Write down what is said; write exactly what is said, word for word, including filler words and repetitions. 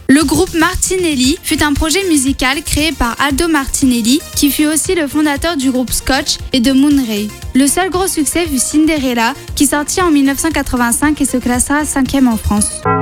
Le groupe Martinelli fut un projet musical créé par Aldo Martinelli, qui fut aussi le fondateur du groupe Scotch et de Moonray. Le seul gros succès fut Cinderella, qui sortit en mille neuf cent quatre-vingt-cinq et se classa cinquième en France.